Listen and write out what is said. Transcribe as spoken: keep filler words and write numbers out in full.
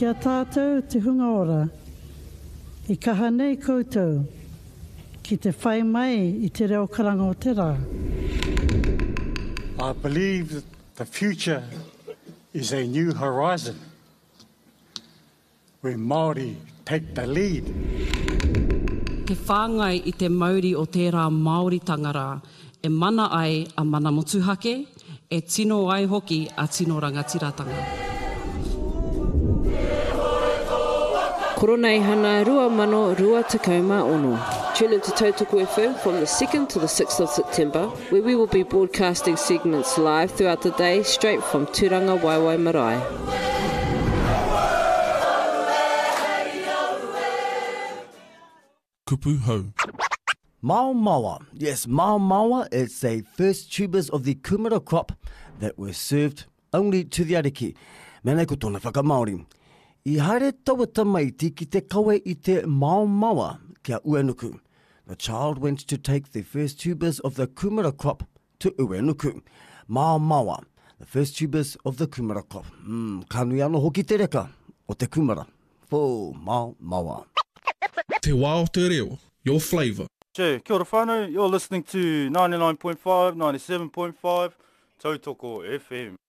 Kia tātou te hunga ora. I kaha nei koutou. Ki te whai mai I te reo karanga o te rā. I believe that the future is a new horizon where Māori take the lead. He whāngai I te mauri o tērā Māori tangara, e mana ai a mana motuhake, e tino ai hoki a tino rangatiratanga. Koronei hana rua mano rua tekoma ono. Tune into Tautoko F M from the second to the sixth of September, where we will be broadcasting segments live throughout the day, straight from Turanga Waiwai Marae. Kupu hau. Mao Mawa. Yes, Mao Mawa is the first tubers of the kumara crop that were served only to the ariki. Mēnei ko tōna whakamaori. I haere taua tamaiti ki te kawe I te Mao Mawa kia Uenuku. The child went to take the first tubers of the kumara crop to Uenuku. Mao Mawa, the first tubers of the kumara crop. Mm, kanui anō hoki te reka o te kumara. Fō Mao Mawa. Te wā o te reo, your flavour. Che, kia ora whānau, you're listening to ninety-nine point five, ninety-seven point five, Tautoko F M.